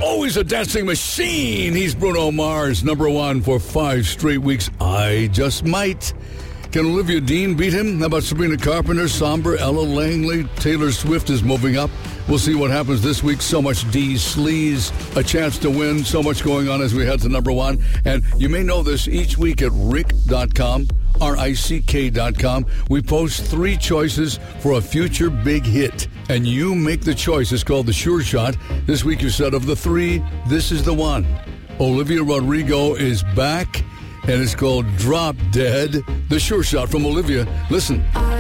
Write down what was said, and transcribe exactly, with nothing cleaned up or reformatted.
always a dancing machine. He's Bruno Mars, number one for five straight weeks. I Just Might. Can Olivia Dean beat him? How about Sabrina Carpenter, Somber, Ella Langley? Taylor Swift is moving up. We'll see what happens this week. So much D sleaze, a chance to win. So much going on as we head to number one. And you may know this, each week at rick dot com, R I C K dot com, we post three choices for a future big hit. And you make the choice. It's called the Sure Shot. This week you said, of the three, this is the one. Olivia Rodrigo is back, and it's called Drop Dead. The Sure Shot from Olivia. Listen. I